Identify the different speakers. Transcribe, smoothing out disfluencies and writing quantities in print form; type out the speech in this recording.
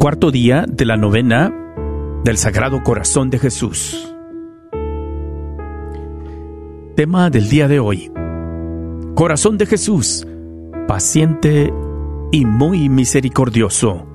Speaker 1: Cuarto día de la novena del Sagrado Corazón de Jesús. Tema del día de hoy: Corazón de Jesús, paciente y muy misericordioso.